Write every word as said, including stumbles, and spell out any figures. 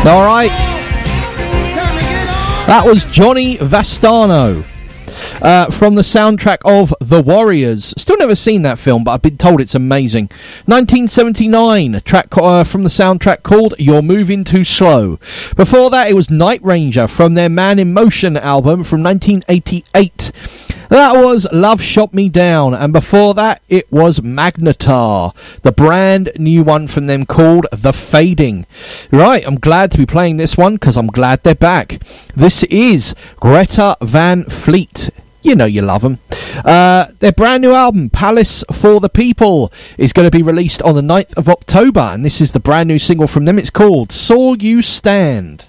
All right. That was Johnny Vastano. Uh, from the soundtrack of The Warriors. Still never seen that film, but I've been told it's amazing. nineteen seventy-nine, a track uh, from the soundtrack called You're Moving Too Slow. Before that, it was Night Ranger from their Man in Motion album from nineteen eighty-eight. That was Love Shot Me Down, and before that it was Magnetar, the brand new one from them called The Fading. Right, I'm glad to be playing this one because I'm glad they're back. This is Greta Van Fleet. You know you love them. Uh, their brand new album, Palace for the People, is going to be released on the ninth of October, and this is the brand new single from them. It's called Saw You Stand.